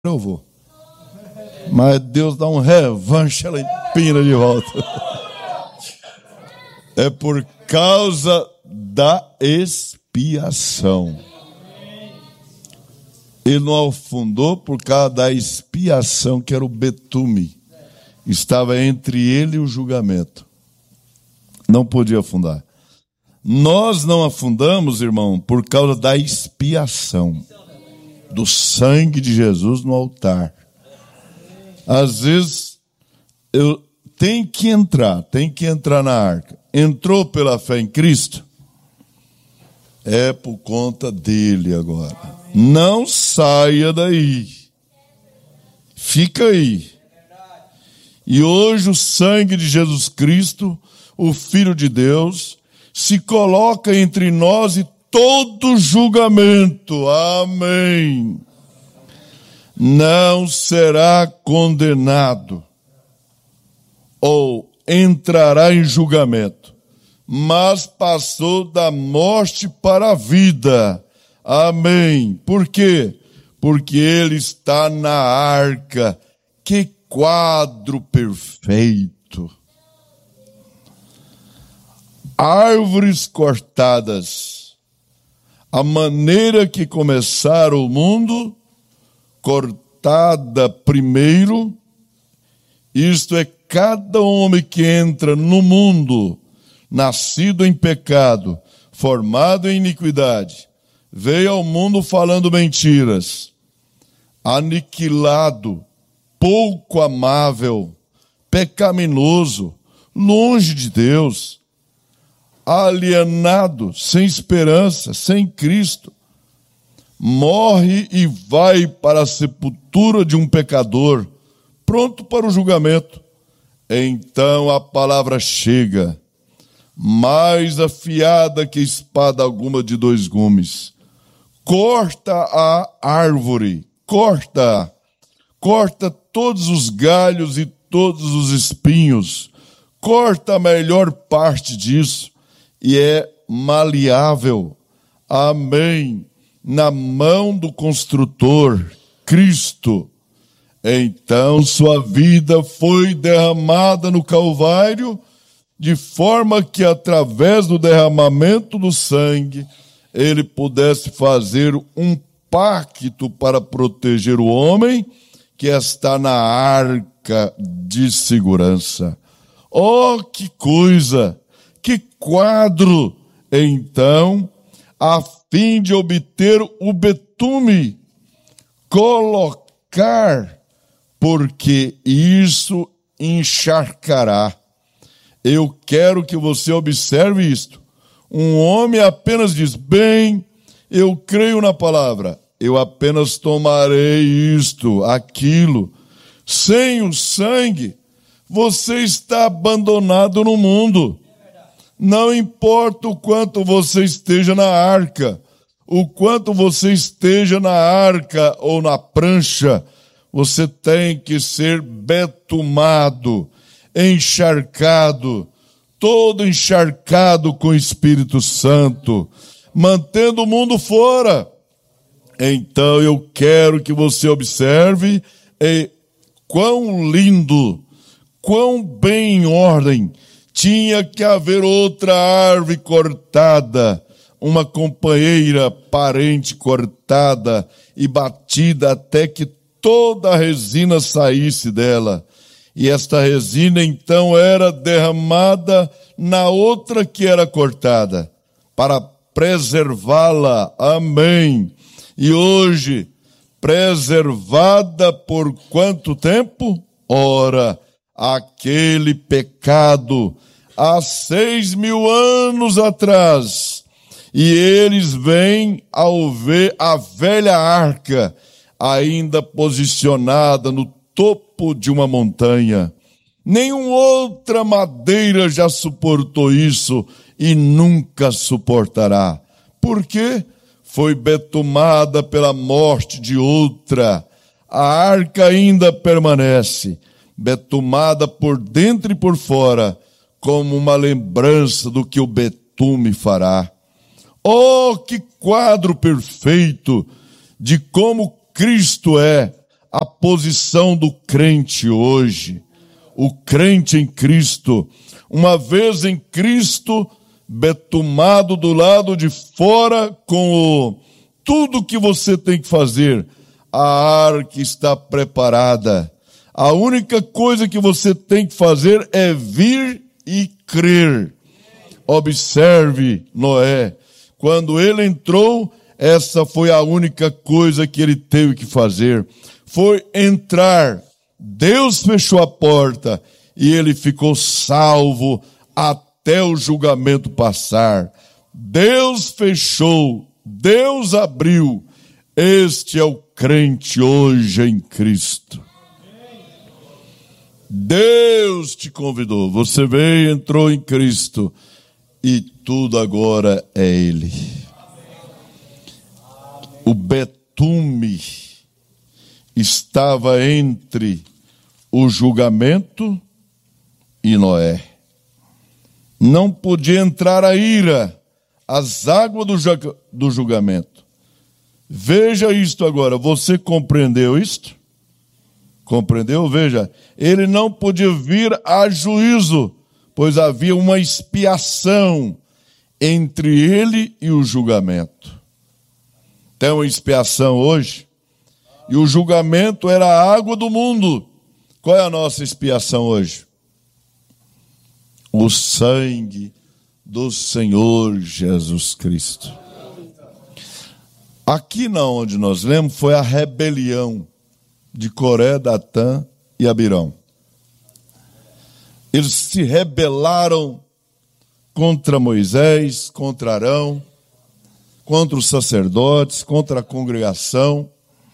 eu vou. Mas Deus dá um revanche, ela empina de volta. É por causa da expiação. Ele não afundou por causa da expiação, que era o betume. Estava entre ele e o julgamento. Não podia afundar. Nós não afundamos, irmão, por causa da expiação. Do sangue de Jesus no altar. Às vezes, eu tenho que entrar na arca. Entrou pela fé em Cristo? É por conta dele agora. Não saia daí. Fica aí. E hoje o sangue de Jesus Cristo, o Filho de Deus, se coloca entre nós e todo julgamento. Amém. Não será condenado ou entrará em julgamento, mas passou da morte para a vida. Amém. Por quê? Porque ele está na arca. Que quadro perfeito. Árvores cortadas. A maneira que começaram o mundo, cortada primeiro. Isto é, cada homem que entra no mundo, nascido em pecado, formado em iniquidade, veio ao mundo falando mentiras, aniquilado, pouco amável, pecaminoso, longe de Deus, alienado, sem esperança, sem Cristo, morre e vai para a sepultura de um pecador, pronto para o julgamento. Então a palavra chega, mais afiada que espada alguma de dois gumes. Corta a árvore, corta todos os galhos e todos os espinhos, corta a melhor parte disso, e é maleável. Amém. Na mão do construtor, Cristo. Então sua vida foi derramada no Calvário, de forma que através do derramamento do sangue, ele pudesse fazer um pacto para proteger o homem que está na arca de segurança. Oh, que coisa! Que quadro! Então, a fim de obter o betume, colocar, porque isso encharcará. Eu quero que você observe isto. Um homem apenas diz, bem, eu creio na palavra, eu apenas tomarei isto, aquilo. Sem o sangue, você está abandonado no mundo. Não importa o quanto você esteja na arca, o quanto você esteja na arca ou na prancha, você tem que ser betumado, encharcado, todo encharcado com o Espírito Santo, mantendo o mundo fora. Então eu quero que você observe quão lindo, quão bem em ordem. Tinha que haver outra árvore cortada, uma companheira parente cortada e batida até que toda a resina saísse dela. E esta resina então era derramada na outra que era cortada, para preservá-la. Amém. E hoje, preservada por quanto tempo? Ora, aquele pecado há 6.000 anos atrás. E eles vêm ao ver a velha arca ainda posicionada no topo de uma montanha. Nenhuma outra madeira já suportou isso e nunca suportará. Por quê? Foi betumada pela morte de outra. A arca ainda permanece, betumada por dentro e por fora, como uma lembrança do que o betume fará. Oh, que quadro perfeito de como Cristo é a posição do crente hoje. O crente em Cristo, uma vez em Cristo, betumado do lado de fora com tudo que você tem que fazer, a arca está preparada. A única coisa que você tem que fazer é vir e crer. Observe Noé. Quando ele entrou, essa foi a única coisa que ele teve que fazer. Foi entrar. Deus fechou a porta e ele ficou salvo até o julgamento passar. Deus fechou, Deus abriu. Este é o crente hoje em Cristo. Deus te convidou, você veio, entrou em Cristo e tudo agora é Ele. O betume estava entre o julgamento e Noé. Não podia entrar a ira, as águas do julgamento. Veja isto agora, você compreendeu isto? Compreendeu? Veja, ele não podia vir a juízo, pois havia uma expiação entre ele e o julgamento. Tem uma expiação hoje? E o julgamento era a água do mundo. Qual é a nossa expiação hoje? O sangue do Senhor Jesus Cristo. Aqui não, onde nós lemos, foi a rebelião de Coré, Datã e Abirão. Eles se rebelaram contra Moisés, contra Arão, contra os sacerdotes, contra a congregação.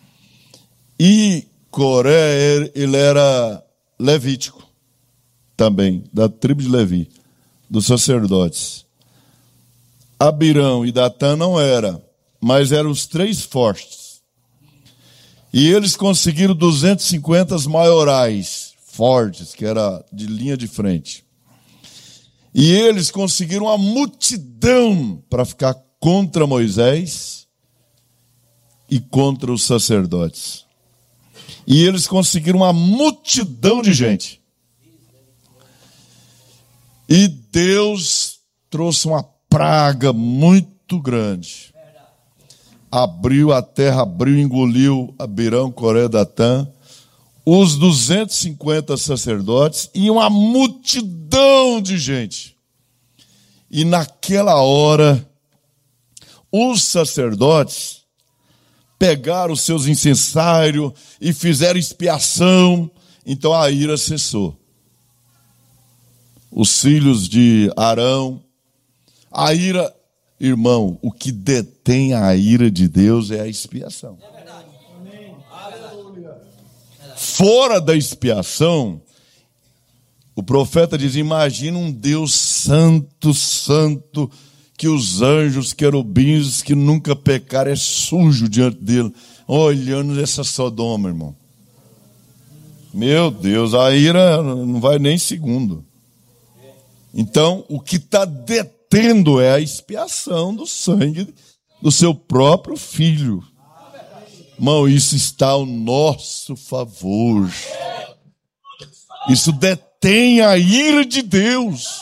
E Coré, ele era levítico também, da tribo de Levi, dos sacerdotes. Abirão e Datã não era, mas eram os três fortes. E eles conseguiram 250 maiorais fortes, que era de linha de frente. E eles conseguiram uma multidão para ficar contra Moisés e contra os sacerdotes. E eles conseguiram uma multidão de gente. E Deus trouxe uma praga muito grande. Abriu a terra, abriu, engoliu Abirão, Coré, Datã, os 250 sacerdotes e uma multidão de gente. E naquela hora, os sacerdotes pegaram os seus incensários e fizeram expiação, então a ira cessou. Os filhos de Arão, a ira, irmão, o que detém a ira de Deus é a expiação. É verdade. Fora da expiação, o profeta diz, imagina um Deus santo, santo, que os anjos, querubins, que nunca pecaram, é sujo diante dele, olhando essa Sodoma, irmão. Meu Deus, a ira não vai nem segundo. Então, o que está detendo é a expiação do sangue do seu próprio filho. Irmão, isso está ao nosso favor. Isso detém a ira de Deus.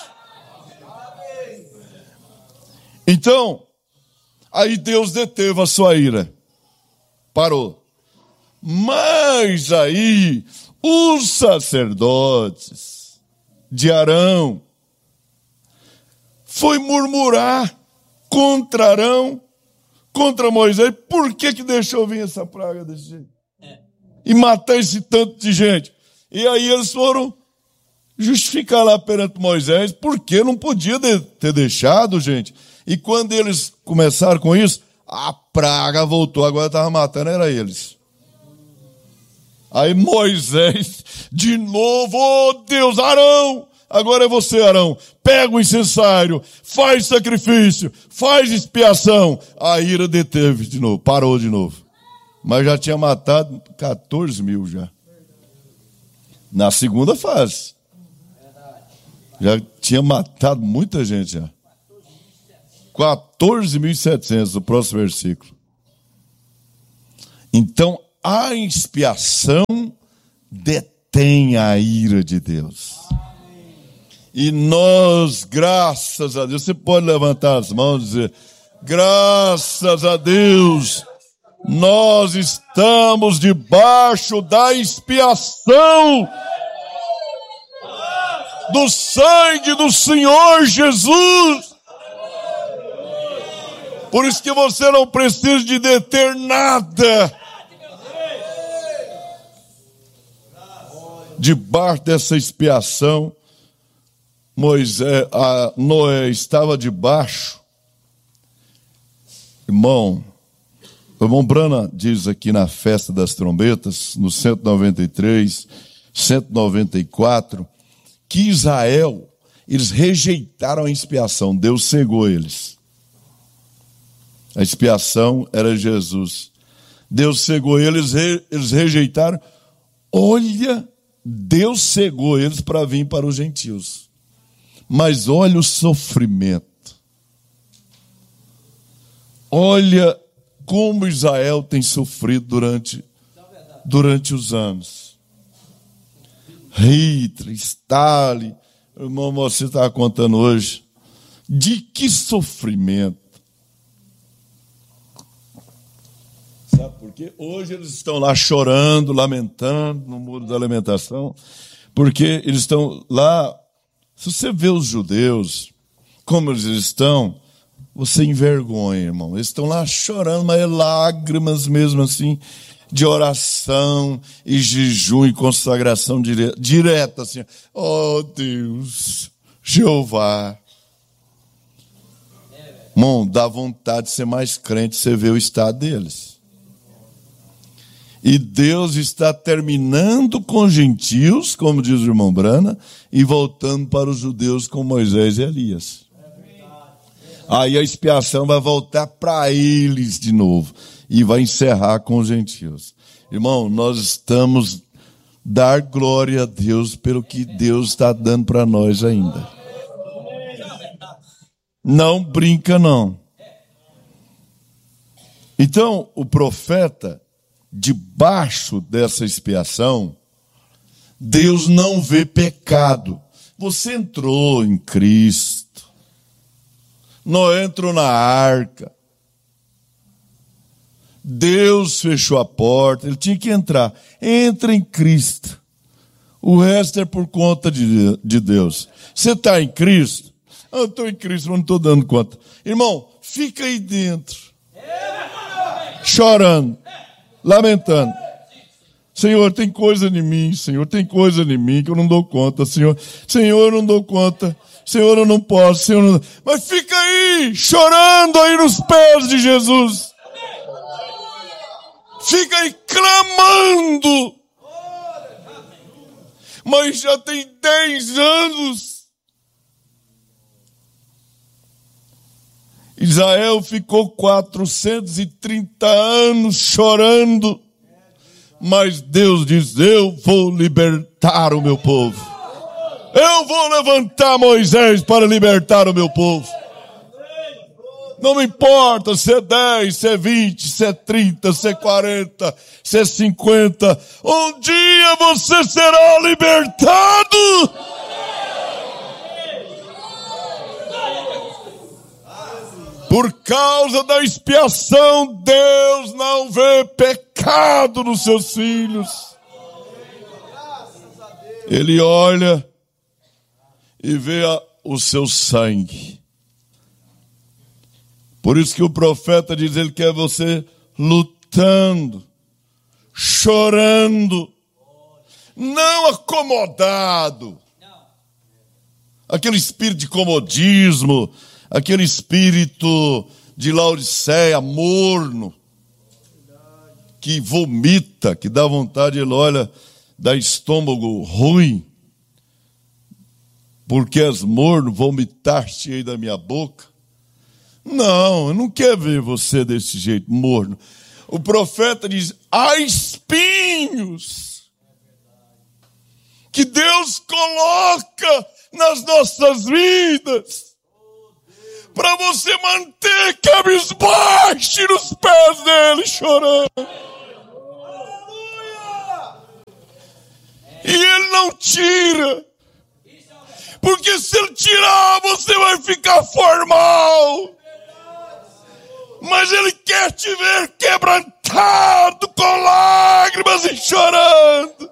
Então, aí Deus deteve a sua ira. Parou. Mas aí, os sacerdotes de Arão foi murmurar contra Arão, contra Moisés. Por que deixou vir essa praga desse jeito? E matar esse tanto de gente? E aí eles foram justificar lá perante Moisés, porque não podia ter deixado, gente. E quando eles começaram com isso, a praga voltou, agora estava matando, era eles. Aí Moisés, de novo, oh Deus, Arão, agora é você, Arão, pega o incensário, faz sacrifício, faz expiação. A ira deteve de novo, parou de novo. Mas já tinha matado 14 mil já. Na segunda fase. Já tinha matado muita gente já. 14.700, o próximo versículo. Então, a expiação detém a ira de Deus. E nós, graças a Deus, você pode levantar as mãos e dizer, graças a Deus, nós estamos debaixo da expiação do sangue do Senhor Jesus. Por isso que você não precisa de deter nada. Debaixo dessa expiação, Noé estava debaixo. Irmão Brana diz aqui na festa das trombetas, no 193, 194, que Israel, eles rejeitaram a expiação, Deus cegou eles. A expiação era Jesus. Deus cegou eles, eles rejeitaram. Olha, Deus cegou eles para vir para os gentios. Mas olha o sofrimento. Olha como Israel tem sofrido durante os anos. Hitler, Stalin, irmão, você estava contando hoje. De que sofrimento. Sabe por quê? Hoje eles estão lá chorando, lamentando no Muro da Lamentação, porque eles estão lá. Se você vê os judeus, como eles estão, você envergonha, irmão. Eles estão lá chorando, mas é lágrimas mesmo assim, de oração e jejum e consagração direta assim. Oh Deus, Jeová. Irmão, dá vontade de ser mais crente, você vê o estado deles. E Deus está terminando com os gentios, como diz o irmão Brana, e voltando para os judeus com Moisés e Elias. Aí a expiação vai voltar para eles de novo. E vai encerrar com os gentios. Irmão, nós estamos dar glória a Deus pelo que Deus está dando para nós ainda. Não brinca, não. Então, o profeta, debaixo dessa expiação, Deus não vê pecado. Você entrou em Cristo. Noé entrou na arca. Deus fechou a porta. Ele tinha que entrar. Entra em Cristo. O resto é por conta de Deus. Você está em Cristo? Eu estou em Cristo, mas não estou dando conta. Irmão, fica aí dentro. Chorando. Lamentando. Senhor, tem coisa em mim, Senhor, tem coisa em mim que eu não dou conta, Senhor. Senhor, eu não dou conta. Senhor, eu não posso, Senhor, não... Mas fica aí, chorando aí nos pés de Jesus. Fica aí clamando. Mas já tem 10 anos. Israel ficou 430 anos chorando. Mas Deus diz, eu vou libertar o meu povo. Eu vou levantar Moisés para libertar o meu povo. Não me importa se é 10, se é 20, se é 30, se é 40, se é 50. Um dia você será libertado. Por causa da expiação, Deus não vê pecado nos seus filhos. Ele olha e vê o seu sangue. Por isso que o profeta diz, ele quer você lutando, chorando, não acomodado. Aquele espírito de comodismo, aquele espírito de Laodiceia, morno, que vomita, que dá vontade, ele olha, dá estômago ruim, porque és morno, vomitaste aí da minha boca. Não, eu não quero ver você desse jeito, morno. O profeta diz, há espinhos que Deus coloca nas nossas vidas para você manter cabisbaixo nos pés dele, chorando. não tira. Porque se Ele tirar, você vai ficar formal. Mas Ele quer te ver quebrantado, com lágrimas e chorando.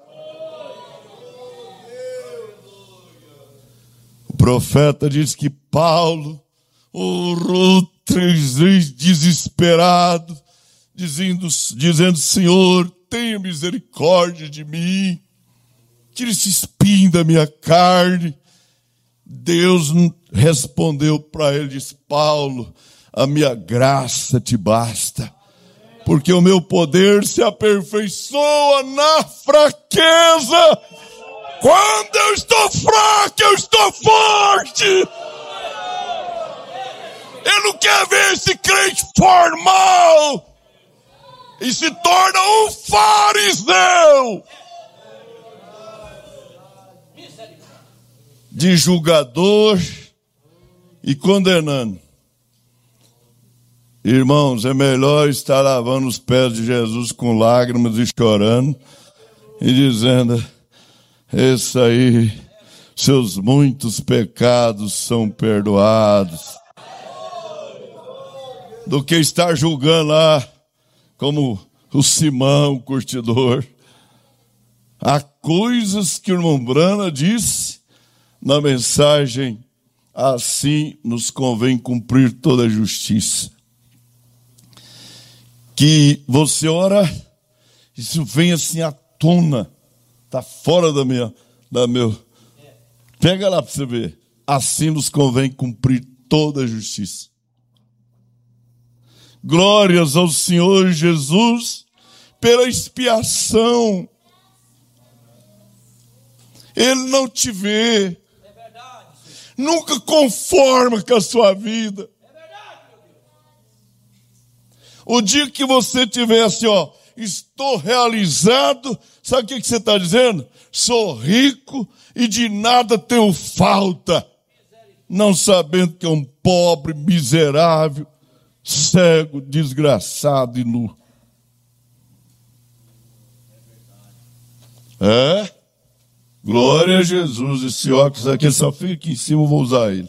O profeta diz que Paulo orou 3 vezes desesperado, dizendo: Senhor, tenha misericórdia de mim, tire esse espinho da minha carne. Deus respondeu para ele, disse: Paulo, a minha graça te basta, porque o meu poder se aperfeiçoa na fraqueza. Quando eu estou fraco, eu estou forte. Ele não quer ver esse crente formal e se torna um fariseu de julgador e condenando. Irmãos, é melhor estar lavando os pés de Jesus com lágrimas e chorando e dizendo: esse aí, seus muitos pecados são perdoados, do que estar julgando lá como o Simão, o curtidor. Há coisas que o irmão Brana disse na mensagem: assim nos convém cumprir toda a justiça. Que você ora, isso vem assim à tona, está fora da meu. Pega lá para você ver. Assim nos convém cumprir toda a justiça. Glórias ao Senhor Jesus pela expiação. Ele não te vê. Nunca conforma com a sua vida. O dia que você tiver assim, estou realizado, sabe o que você está dizendo? Sou rico e de nada tenho falta. Não sabendo que é um pobre, miserável, cego, desgraçado e nu. Glória a Jesus. Esse óculos aqui só fica aqui em cima, eu vou usar ele.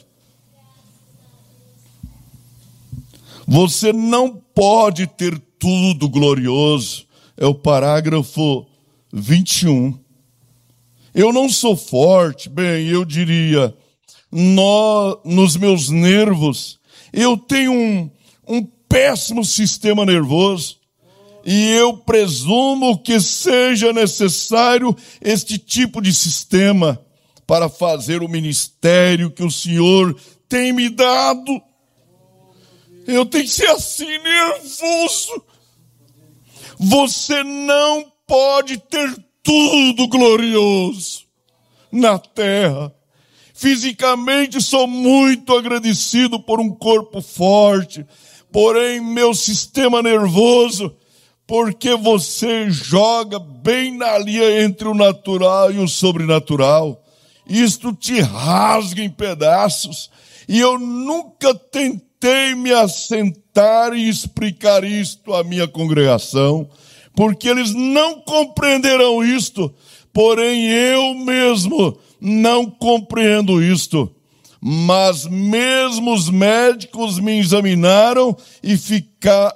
Você não pode ter tudo glorioso. É o parágrafo 21. Eu não sou forte, bem, eu diria, nos meus nervos, eu tenho um péssimo sistema nervoso, e eu presumo que seja necessário este tipo de sistema para fazer o ministério que o Senhor tem me dado. Eu tenho que ser assim, nervoso. Você não pode ter tudo glorioso na terra. Fisicamente sou muito agradecido por um corpo forte, porém meu sistema nervoso, porque você joga bem na linha entre o natural e o sobrenatural. Isto te rasga em pedaços, e eu nunca tentei me assentar e explicar isto à minha congregação, porque eles não compreenderão isto, porém eu mesmo não compreendo isto. Mas mesmo os médicos me examinaram e